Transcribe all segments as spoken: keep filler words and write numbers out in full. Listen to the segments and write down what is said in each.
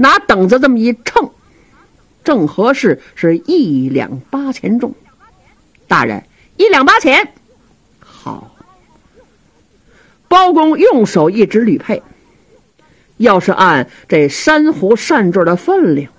拿等子这么一称，正合适是一两八钱重。大人，一两八钱。好。包公用手一指吕佩，要是按这珊瑚扇坠的分量，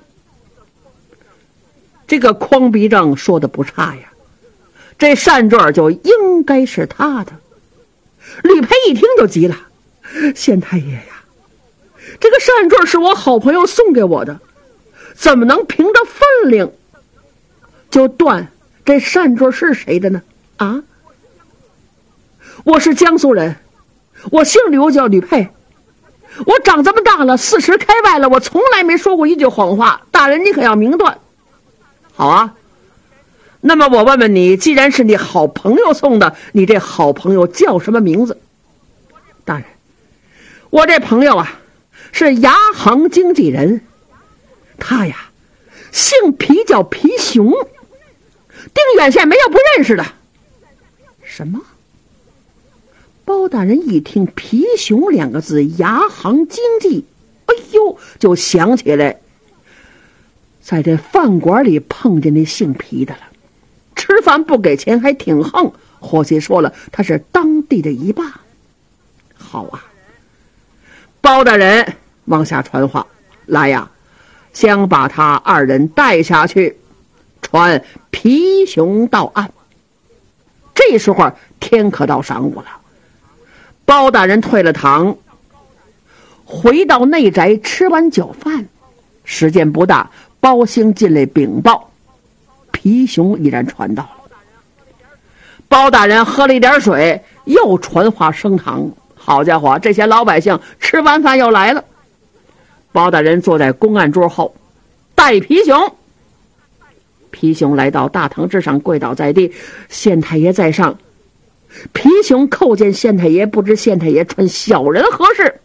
这个匡逼正说的不差呀，这扇坠就应该是他的。吕佩一听就急了，县太爷呀，这个扇坠是我好朋友送给我的，怎么能凭着分量就断这扇坠是谁的呢？啊，我是江苏人，我姓刘，叫吕佩，我长这么大了，四十开外了，我从来没说过一句谎话，大人你可要明断。好啊，那么我问问你，既然是你好朋友送的，你这好朋友叫什么名字？大人，我这朋友啊是牙行经纪人，他呀姓皮，叫皮熊，定远县没有不认识的。什么？包大人一听皮熊两个字，牙行经济，哎呦，就想起来在这饭馆里碰见那姓皮的了，吃饭不给钱还挺横，伙计说了他是当地的一霸。好啊，包大人往下传话，来呀，想把他二人带下去，传皮熊到案。这时候天可到晌午了，包大人退了堂，回到内宅吃完酒饭，时间不大，包兴进来禀报，皮熊已然传到了。包大人喝了一点水，又传话升堂。好家伙，这些老百姓吃完饭又来了。包大人坐在公案桌后，带皮熊。皮熊来到大堂之上，跪倒在地，县太爷在上。皮熊叩见县太爷，不知县太爷传小人何事？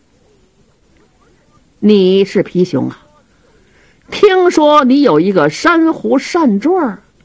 你是皮熊啊，听说你有一个珊瑚扇坠，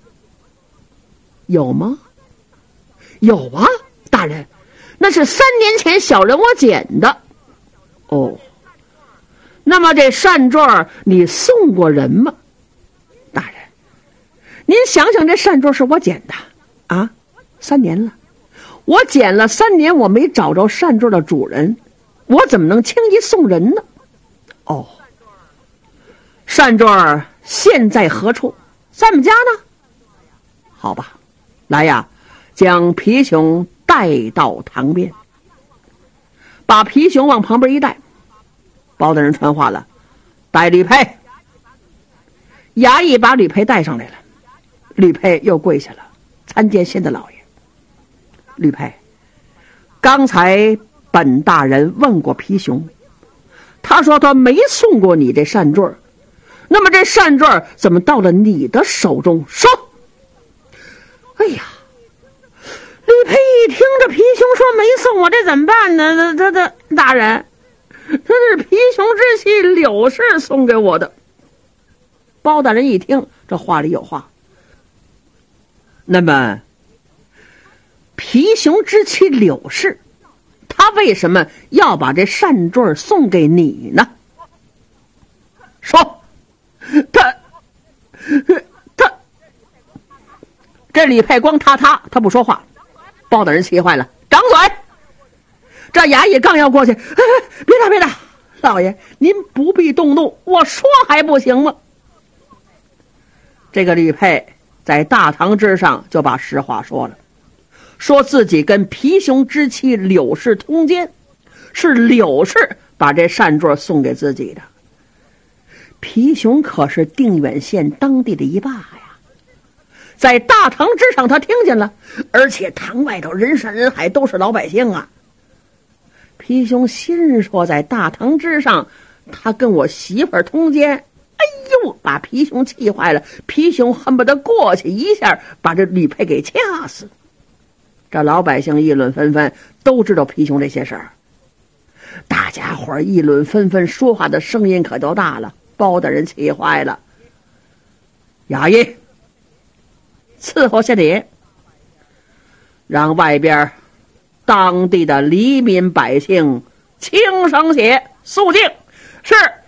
有吗？有啊，大人，那是三年前小人我捡的。哦，那么这扇坠你送过人吗？大人，您想想，这扇坠是我捡的啊，三年了，我捡了三年，我没找着扇坠的主人，我怎么能轻易送人呢？哦，扇坠现在何处？在我们家呢。好吧，来呀，将皮熊带到堂边，把皮熊往旁边一带。包大人传话了，带吕佩。衙役把吕佩带上来了，吕佩又跪下了，参见县的老爷。吕佩，刚才本大人问过皮熊，他说他没送过你这扇坠，那么这扇坠怎么到了你的手中？说。哎呀，吕佩一听这皮熊说没送我，这怎么办呢？他他大人，这是皮熊之妻柳氏送给我的。包大人一听，这话里有话。那么皮熊之妻柳氏，他为什么要把这扇坠送给你呢？说，他他这李佩光他他他不说话。包大人气坏了，掌嘴！这衙役刚要过去，哎，别打别打，老爷您不必动怒，我说还不行吗？这个吕佩在大堂之上就把实话说了，说自己跟皮熊之妻柳氏通奸，是柳氏把这扇坠送给自己的。皮熊可是定远县当地的一霸呀，在大堂之上他听见了，而且堂外头人山人海，都是老百姓啊。皮熊心说，在大堂之上他跟我媳妇儿通奸，哎呦，把皮熊气坏了。皮熊恨不得过去一下把这吕佩给掐死。这老百姓议论纷纷，都知道皮熊这些事儿，大家伙议论纷纷，说话的声音可都大了。包大人气坏了，衙役伺候县里，让外边当地的黎民百姓轻声写肃静。是。